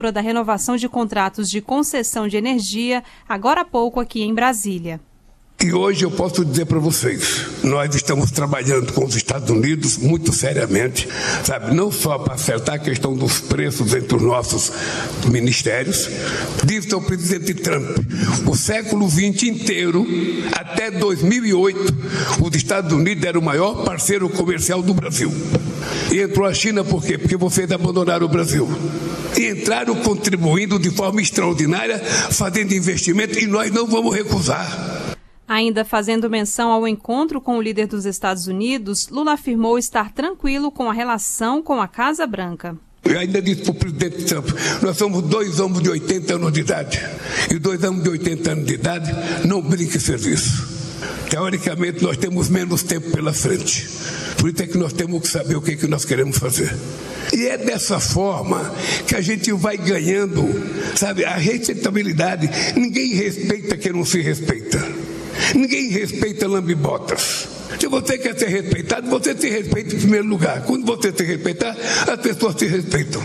da renovação de contratos de concessão de energia, agora há pouco aqui em Brasília. E hoje eu posso dizer para vocês, nós estamos trabalhando com os Estados Unidos muito seriamente, sabe, não só para acertar a questão dos preços entre os nossos ministérios. Disse ao presidente Trump, o século XX inteiro, até 2008, os Estados Unidos eram o maior parceiro comercial do Brasil. E entrou a China por quê? Porque vocês abandonaram o Brasil. E entraram contribuindo de forma extraordinária, fazendo investimento, e nós não vamos recusar. Ainda fazendo menção ao encontro com o líder dos Estados Unidos, Lula afirmou estar tranquilo com a relação com a Casa Branca. Eu ainda disse para o presidente Trump, nós somos 2 homens de 80 anos de idade. E 2 homens de 80 anos de idade não brinquem serviço. Teoricamente, nós temos menos tempo pela frente. Por isso é que nós temos que saber o que nós queremos fazer. E é dessa forma que a gente vai ganhando, sabe, a respeitabilidade. Ninguém respeita quem não se respeita. Ninguém respeita lambibotas. Se você quer ser respeitado, você se respeita em primeiro lugar. Quando você se respeitar, as pessoas se respeitam.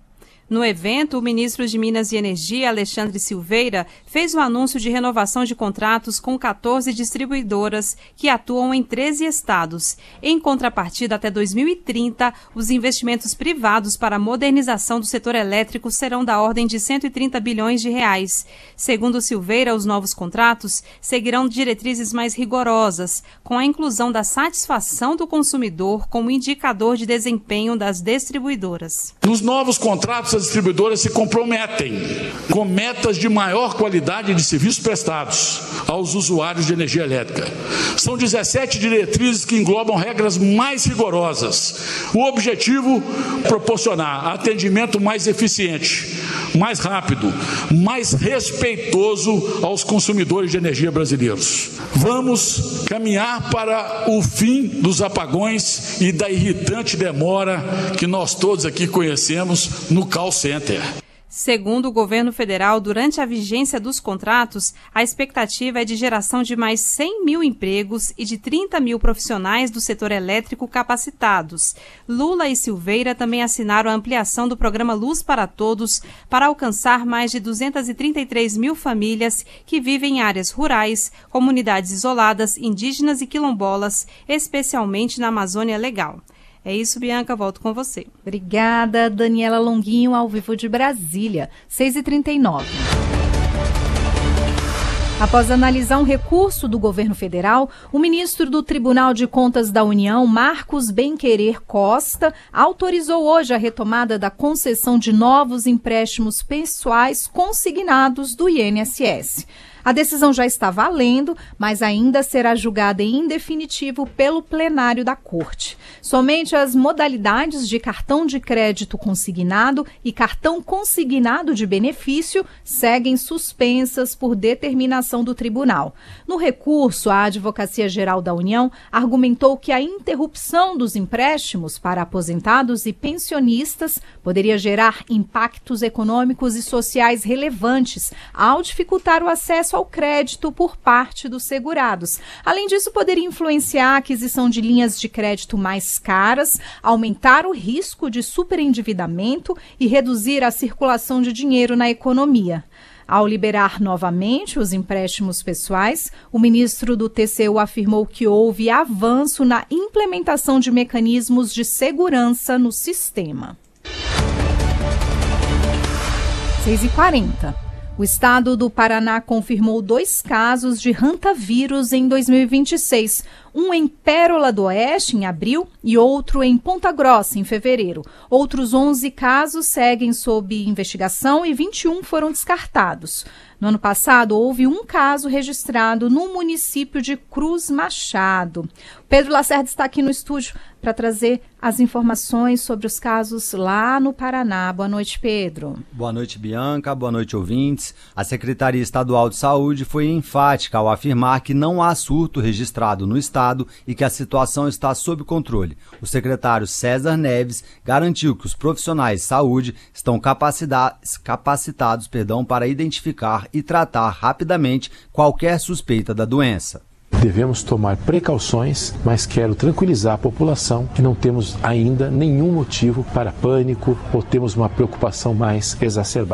No evento, o ministro de Minas e Energia, Alexandre Silveira, fez o anúncio de renovação de contratos com 14 distribuidoras que atuam em 13 estados. Em contrapartida, até 2030, os investimentos privados para a modernização do setor elétrico serão da ordem de 130 bilhões de reais. Segundo Silveira, os novos contratos seguirão diretrizes mais rigorosas, com a inclusão da satisfação do consumidor como indicador de desempenho das distribuidoras. Nos novos contratos, as distribuidoras se comprometem com metas de maior qualidade de serviços prestados aos usuários de energia elétrica. São 17 diretrizes que englobam regras mais rigorosas. O objetivo é proporcionar atendimento mais eficiente, mais rápido, mais respeitoso aos consumidores de energia brasileiros. Vamos caminhar para o fim dos apagões e da irritante demora que nós todos aqui conhecemos no call center. Segundo o governo federal, durante a vigência dos contratos, a expectativa é de geração de mais 100 mil empregos e de 30 mil profissionais do setor elétrico capacitados. Lula e Silveira também assinaram a ampliação do programa Luz para Todos para alcançar mais de 233 mil famílias que vivem em áreas rurais, comunidades isoladas, indígenas e quilombolas, especialmente na Amazônia Legal. É isso, Bianca, volto com você. Obrigada, Daniela Longuinho, ao vivo de Brasília, 6h39. Após analisar um recurso do governo federal, o ministro do Tribunal de Contas da União, Marcos Benquerer Costa, autorizou hoje a retomada da concessão de novos empréstimos pessoais consignados do INSS. A decisão já está valendo, mas ainda será julgada em definitivo pelo plenário da Corte. Somente as modalidades de cartão de crédito consignado e cartão consignado de benefício seguem suspensas por determinação do tribunal. No recurso, a Advocacia Geral da União argumentou que a interrupção dos empréstimos para aposentados e pensionistas poderia gerar impactos econômicos e sociais relevantes ao dificultar o acesso ao crédito por parte dos segurados. Além disso, poderia influenciar a aquisição de linhas de crédito mais caras, aumentar o risco de superendividamento e reduzir a circulação de dinheiro na economia. Ao liberar novamente os empréstimos pessoais, o ministro do TCU afirmou que houve avanço na implementação de mecanismos de segurança no sistema. 6h40. O estado do Paraná confirmou 2 casos de hantavírus em 2026. Um em Pérola do Oeste, em abril, e outro em Ponta Grossa, em fevereiro. Outros 11 casos seguem sob investigação e 21 foram descartados. No ano passado, houve um caso registrado no município de Cruz Machado. Pedro Lacerda está aqui no estúdio para trazer as informações sobre os casos lá no Paraná. Boa noite, Pedro. Boa noite, Bianca. Boa noite, ouvintes. A Secretaria Estadual de Saúde foi enfática ao afirmar que não há surto registrado no estado e que a situação está sob controle. O secretário César Neves garantiu que os profissionais de saúde estão capacitados para identificar e tratar rapidamente qualquer suspeita da doença. Devemos tomar precauções, mas quero tranquilizar a população que não temos ainda nenhum motivo para pânico ou temos uma preocupação mais exacerbada.